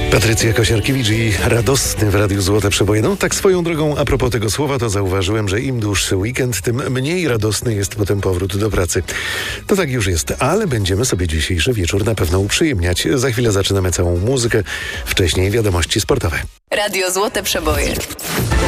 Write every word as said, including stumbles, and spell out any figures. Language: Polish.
Patrycja Kosiarkiewicz i radosny w Radiu Złote Przeboje. No tak swoją drogą, a propos tego słowa, to zauważyłem, że im dłuższy weekend, tym mniej radosny jest potem powrót do pracy. To tak już jest, ale będziemy sobie dzisiejszy wieczór na pewno uprzyjemniać. Za chwilę zaczynamy całą muzykę, wcześniej wiadomości sportowe. Radio Złote Przeboje.